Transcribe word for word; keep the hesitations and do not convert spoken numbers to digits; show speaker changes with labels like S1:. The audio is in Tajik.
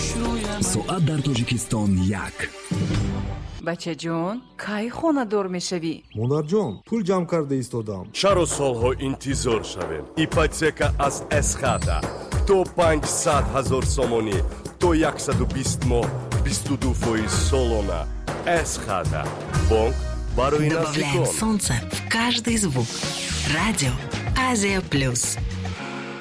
S1: соат дар тоҷикистон як.
S2: бачаҷон, кай хонадор мешавӣ?
S3: модарҷон, пул ҷамъ карда истодам.
S4: чаро солҳо интизор шавем? ипотека аз эсхата то панҷсад ҳазор сомонӣ то яксаду бист моҳ бисту ду фоиз солона. эсхата бонк барои
S5: Добавляем
S4: наздикон.
S5: солнце в каждый звук. Радио Азия Плюс.